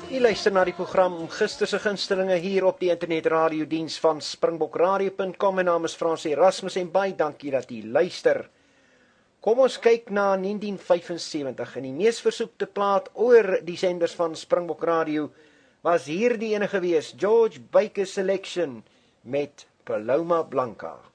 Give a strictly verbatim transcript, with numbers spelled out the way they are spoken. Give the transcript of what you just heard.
U luister na die program Gister se gunstelinge hier op die internetradiodiens van springbok radio punt com. My naam is Frans Erasmus en baie dankie dat u luister. Kom ons kyk na negentien vyf en sewentig en die mees versoekte plaat oor die senders van Springbok Radio was hierdie ene gewees, George Baker Selection met Paloma Blanca.